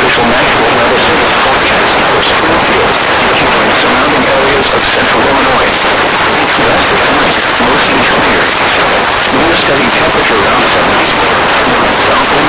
Official National Weather Service forecast for Springfield, Kingman, surrounding areas of central Illinois. West of tonight, mostly clear. Near steady temperature around 70. South